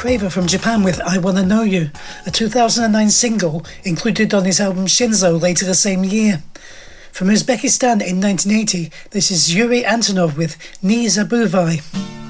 Quaver from Japan with I Wanna Know You, a 2009 single included on his album Shinzo later the same year. From Uzbekistan in 1980, this is Yuri Antonov with Ni Zabuvai.